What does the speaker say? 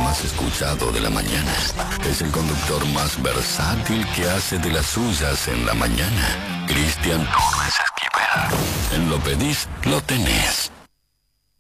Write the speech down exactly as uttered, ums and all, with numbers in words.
más escuchado de la mañana. Es el conductor más versátil que hace de las suyas en la mañana. Cristian Torres Esquivel. En Lo Pedís, lo tenés.